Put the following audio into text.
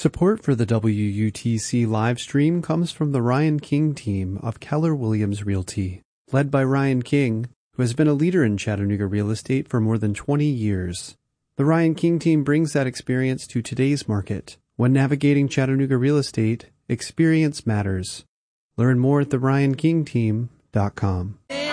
Support for the WUTC live stream comes from the Ryan King team of Keller Williams Realty, led by Ryan King, who has been a leader in Chattanooga real estate for more than 20 years. The Ryan King team brings that experience to today's market. When navigating Chattanooga real estate, experience matters. Learn more at theryankingteam.com.